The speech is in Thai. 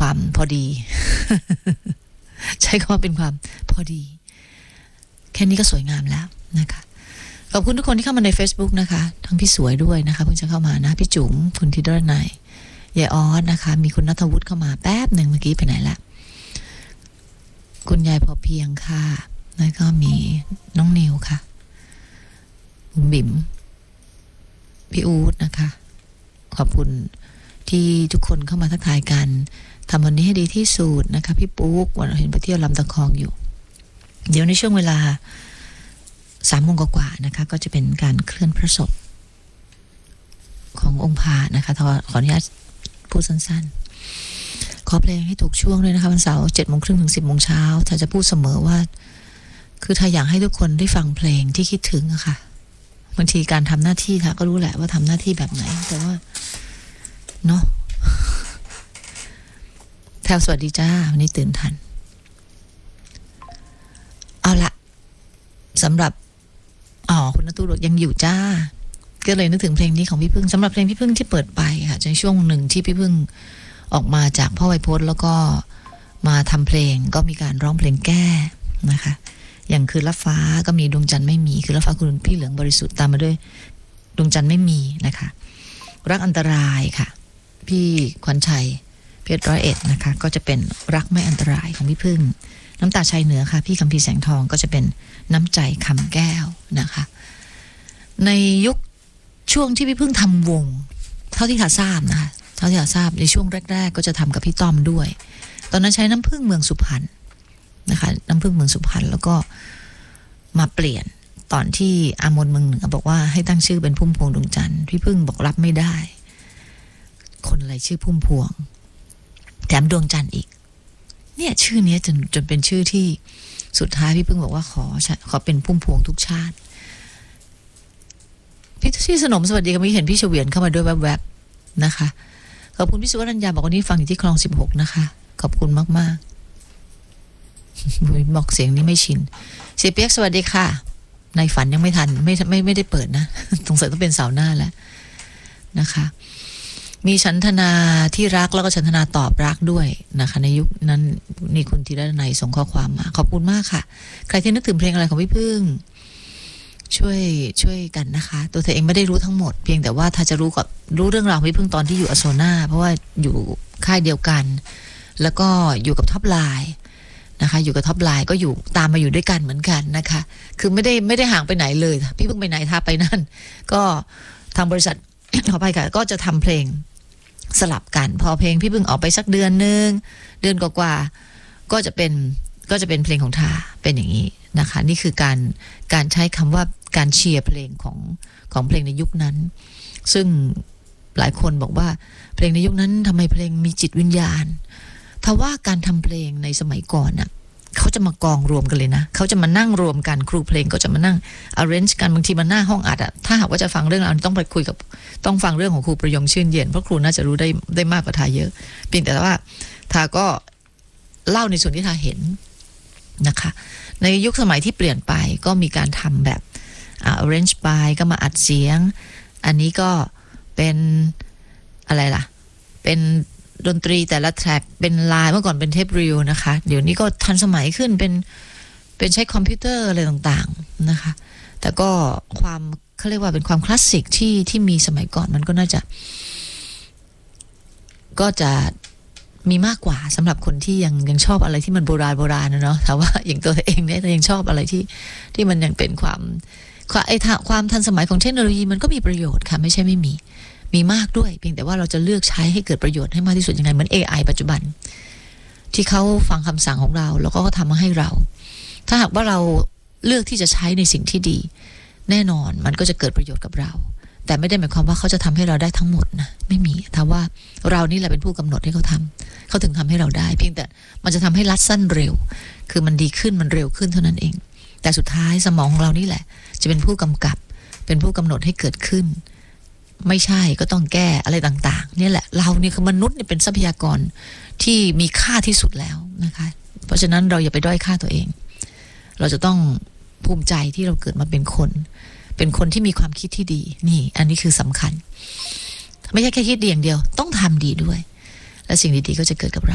ความพอดี ใช้คำว่าเป็นความพอดีแค่นี้ก็สวยงามแล้วนะคะขอบคุณทุกคนที่เข้ามาใน Facebook นะคะทั้งพี่สวยด้วยนะคะเพิ่งจะเข้ามานะพี่จุ๋มคุณธิดรนัยยายออสนะคะมีคุณณัฐวุฒิเข้ามาแป๊บหนึ่งเมื่อกี้ไปไหนละคุณยายพอเพียงค่ะแล้วก็มีน้องนิวค่ะคุณบิ่มพี่อู๊ดนะคะขอบคุณที่ทุกคนเข้ามาทักทายกันทำวันนี้ให้ดีที่สุดนะคะพี่ปุ๊กวันเห็นไปเที่ยวลำตะคองอยู่เดี๋ยวในช่วงเวลา3 โมงกว่าๆนะคะก็จะเป็นการเคลื่อนพระศพขององค์พระนะคะขออนุญาตพูดสั้นๆขอเพลงให้ถูกช่วงด้วยนะคะวันเสาร์ 7:30 ถึง 10:00 นถ้าจะพูดเสมอว่าคือถ้าอยากให้ทุกคนได้ฟังเพลงที่คิดถึงอะค่ะบางทีการทำหน้าที่ค่ะก็รู้แหละว่าทำหน้าที่แบบไหนแต่ว่าเนาะแถวสวัสดีจ้าวันนี้ตื่นทันเอาละสำหรับคุณณตู้รถยังอยู่จ้าก็เลยนึกถึงเพลงนี้ของพี่พึ่งสำหรับเพลงพี่พึ่งที่เปิดไปค่ะในช่วงหนึ่งที่พี่พึ่งออกมาจากพ่อไวยพจน์แล้วก็มาทำเพลงก็มีการร้องเพลงแก้นะคะอย่างคืนลับฟ้าก็มีดวงจันทร์ไม่มีคืนลับฟ้าคุณพี่เหลืองบริสุทธิ์ตามมาด้วยดวงจันทร์ไม่มีนะคะรักอันตรายค่ะพี่ขวัญชัยเพชร101นะคะก็จะเป็นรักไม่อันตรายของพี่พึ่งน้ำตาชายเหนือค่ะพี่คัมภีร์แสงทองก็จะเป็นน้ำใจคำแก้วนะคะในยุคช่วงที่พี่พึ่งทำวงเท่าที่ขาทราบนะคะเท่าที่ขาทราบในช่วงแรกๆก็จะทำกับพี่ต้อมด้วยตอนนั้นใช้น้ำพึ่งเมืองสุพรรณนะคะน้ำพึ่งเมืองสุพรรณแล้วก็มาเปลี่ยนตอนที่อามนเมืองเหนือบอกว่าให้ตั้งชื่อเป็นพุ่มพวงดวงจันทร์พี่พึ่งบอกรับไม่ได้คนอะไรชื่อพุ่มพวงแถมดวงจันทร์อีกเนี่ยชื่อนี้จนเป็นชื่อที่สุดท้ายพี่พึ่งบอกว่าขอเป็นพุ่มพวงทุกชาติพี่สนมสวัสดีครับพี่เห็นพี่เฉวียนเข้ามาด้วยแวบๆนะคะขอบคุณพี่สุวรรณยาบอกวันนี้ฟังอยู่ที่คลอง16นะคะขอบคุณมากๆบอกเสียงนี้ไม่ชินเสียเปียกสวัสดีค่ะในฝันยังไม่ทันไม่ได้เปิดนะสงสัยต้องเป็นเสาร์หน้าแล้วนะคะมีฉันทนาที่รักแล้วก็ฉันทนาตอบรักด้วยนะคะในยุคนั้นนี่คุณธีรนัยส่งข้อความมาขอบคุณมากค่ะใครที่นึกถึงเพลงอะไรของพี่พึ่งช่วยกันนะคะตัวเธอเองไม่ได้รู้ทั้งหมดเพียงแต่ว่าถ้าจะรู้เรื่องราวของพี่พึ่งตอนที่อยู่อโซน่าเพราะว่าอยู่ค่ายเดียวกันแล้วก็อยู่กับท็อปไลน์นะคะอยู่กับท็อปไลน์ก็อยู่ตามมาอยู่ด้วยกันเหมือนกันนะคะคือไม่ได้ห่างไปไหนเลยพี่พึ่งไปไหนท่าไปนั่นก็ทางบริษัท ขอไปค่ะก็จะทำเพลงสลับกันพอเพลงพี่พึ่งออกไปสักเดือนนึงเดือนกว่าๆก็จะเป็นเพลงของทาเป็นอย่างนี้นะคะนี่คือการใช้คำว่าการเชียร์เพลงของเพลงในยุคนั้นซึ่งหลายคนบอกว่าเพลงในยุคนั้นทำไมเพลงมีจิตวิญญาณถ้าว่าการทำเพลงในสมัยก่อนน่ะเขาจะมากองรวมกันเลยนะเขาจะมานั่งรวมกันครูเพลงก็จะมานั่ง arrange กันบางทีมันหน้าห้องอัดอะถ้าหากว่าจะฟังเรื่องราวต้องฟังเรื่องของครูประยงชื่นเย็นเพราะครูน่าจะรู้ได้มากกว่าทาเยอะเพียงแต่ว่าทาก็เล่าในส่วนที่ทาเห็นนะคะในยุคสมัยที่เปลี่ยนไปก็มีการทำแบบarrange ไปก็มาอัดเสียงอันนี้ก็เป็นอะไรล่ะเป็นดนตรีแต่ละแทร็กเป็นไลน์เมื่อก่อนเป็นเทปรีลนะคะเดี๋ยวนี้ก็ทันสมัยขึ้นเป็นใช้คอมพิวเตอร์อะไรต่างๆนะคะแต่ก็ความเขาเรียกว่าเป็นความคลาสสิกที่มีสมัยก่อนมันก็น่าจะมีมากกว่าสำหรับคนที่ยังชอบอะไรที่มันโบราณนะเนาะแต่ว่าอย่างตัวเองเนี่ยยังชอบอะไรที่มันยังเป็นความทันสมัยของเทคโนโลยีมันก็มีประโยชน์ค่ะไม่ใช่ไม่มีมากด้วยเพียงแต่ว่าเราจะเลือกใช้ให้เกิดประโยชน์ให้มากที่สุดยังไงเหมือน AI ปัจจุบันที่เขาฟังคำสั่งของเราแล้วก็ทำมาให้เราถ้าหากว่าเราเลือกที่จะใช้ในสิ่งที่ดีแน่นอนมันก็จะเกิดประโยชน์กับเราแต่ไม่ได้หมายความว่าเขาจะทำให้เราได้ทั้งหมดนะไม่มีถ้าว่าเรานี่แหละเป็นผู้กำหนดให้เขาทำเขาถึงทำให้เราได้เพียงแต่มันจะทำให้รัดสั้นเร็วคือมันดีขึ้นมันเร็วขึ้นเท่านั้นเองแต่สุดท้ายสมองของเรานี่แหละจะเป็นผู้กำกับเป็นผู้กำหนดให้เกิดขึ้นไม่ใช่ก็ต้องแก้อะไรต่างๆนี่แหละเราเนี่ยคือมนุษย์เนี่ยเป็นทรัพยากรที่มีค่าที่สุดแล้วนะคะเพราะฉะนั้นเราอย่าไปด้อยค่าตัวเองเราจะต้องภูมิใจที่เราเกิดมาเป็นคนที่มีความคิดที่ดีนี่อันนี้คือสำคัญไม่ใช่แค่คิดดีอย่างเดียวต้องทำดีด้วยและสิ่งดีๆก็จะเกิดกับเรา